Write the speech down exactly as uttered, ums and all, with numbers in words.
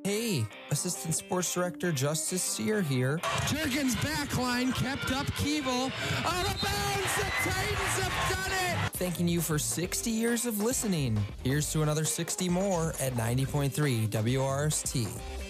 Hey, Assistant Sports Director Justice Sear here. Jurgens backline kept up Keeble. Out of bounds, the Titans have done it! Thanking you for sixty years of listening. Here's to another sixty more at ninety point three W R S T.